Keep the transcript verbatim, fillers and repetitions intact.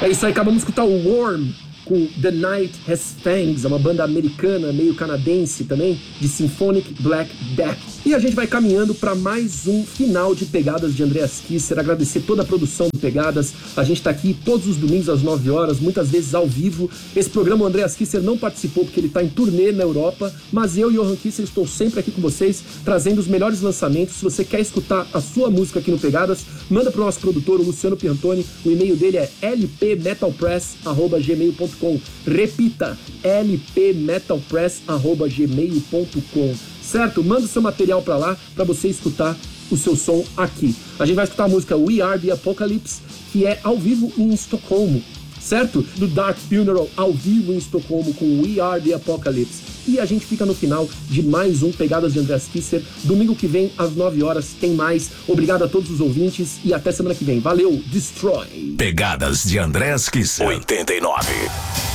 É isso aí, acabamos de escutar o Worm com The Night Has Fangs, é uma banda americana, meio canadense também, de Symphonic Black Death. E a gente vai caminhando para mais um final de Pegadas de Andreas Kisser. Agradecer toda a produção do Pegadas. A gente tá aqui todos os domingos às nove horas, muitas vezes ao vivo. Esse programa o Andreas Kisser não participou porque ele tá em turnê na Europa, mas eu e o Johan Kisser estou sempre aqui com vocês, trazendo os melhores lançamentos. Se você quer escutar a sua música aqui no Pegadas, manda pro nosso produtor, o Luciano Piantoni. O e-mail dele é l p metal press arroba gmail ponto com. Repita, l p metal press arroba gmail ponto com. Certo? Manda o seu material pra lá pra você escutar o seu som aqui. A gente vai escutar a música We Are The Apocalypse, que é ao vivo em Estocolmo, certo? Do Dark Funeral, ao vivo em Estocolmo com We Are The Apocalypse. E a gente fica no final de mais um Pegadas de Andreas Kisser. Domingo que vem, às nove horas, tem mais. Obrigado a todos os ouvintes e até semana que vem. Valeu, Destroy! Pegadas de Andreas Kisser oitenta e nove.